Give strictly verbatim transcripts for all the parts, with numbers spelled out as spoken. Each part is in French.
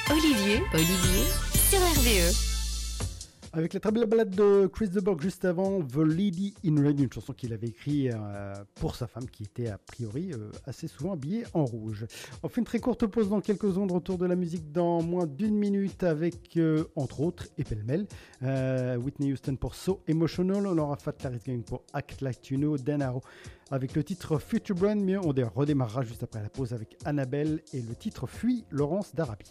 Olivier, Olivier, sur R V E. Avec la très belle balade de Chris de Burgh juste avant, The Lady in Red, une chanson qu'il avait écrite euh, pour sa femme qui était a priori euh, assez souvent habillée en rouge. On fait une très courte pause dans quelques secondes, retour de la musique dans moins d'une minute avec euh, entre autres et pêle-mêle euh, Whitney Houston pour So Emotional, Laura Fat Larry Going pour Act Like You Know, Dan Arrow avec le titre Future Brand. Mais on redémarrera juste après la pause avec Annabelle et le titre Fuis Laurence d'Arabie.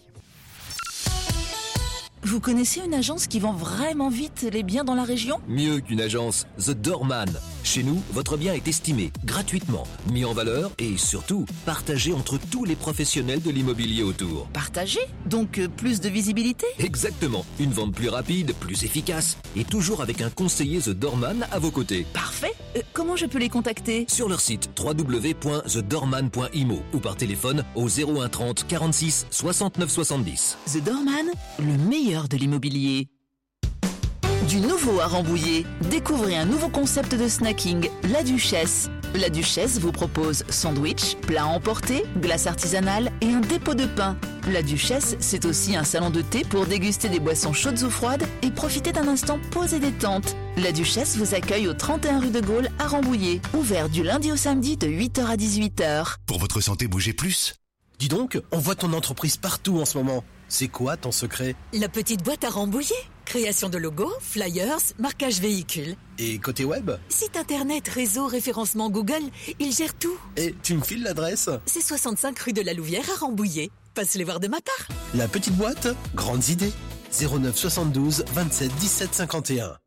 Vous connaissez une agence qui vend vraiment vite les biens dans la région ? Mieux qu'une agence, The Doorman. Chez nous, votre bien est estimé, gratuitement, mis en valeur et surtout, partagé entre tous les professionnels de l'immobilier autour. Partagé ? Donc euh, plus de visibilité ? Exactement. Une vente plus rapide, plus efficace et toujours avec un conseiller The Doorman à vos côtés. Parfait. Euh, comment je peux les contacter ? Sur leur site w w w point the doorman point i m o ou par téléphone au zéro un trente quarante-six soixante-neuf soixante-dix. The Doorman, le meilleur de l'immobilier. Du nouveau à Rambouillet, découvrez un nouveau concept de snacking, La Duchesse. La Duchesse vous propose sandwich, plats à emporter, glace artisanale et un dépôt de pain. La Duchesse, c'est aussi un salon de thé pour déguster des boissons chaudes ou froides et profiter d'un instant pause et détente. La Duchesse vous accueille au trente et un rue de Gaulle à Rambouillet, ouvert du lundi au samedi de huit heures à dix-huit heures. Pour votre santé, bougez plus. Dis donc, on voit ton entreprise partout en ce moment. C'est quoi ton secret ? La petite boîte à Rambouillet. Création de logos, flyers, marquage véhicule. Et côté web ? Site internet, réseau, référencement Google, il gère tout. Et tu me files l'adresse ? C'est soixante-cinq rue de la Louvière à Rambouillet. Passe les voir de ma part. La petite boîte ? Grandes idées. zéro neuf soixante-douze vingt-sept dix-sept cinquante et un.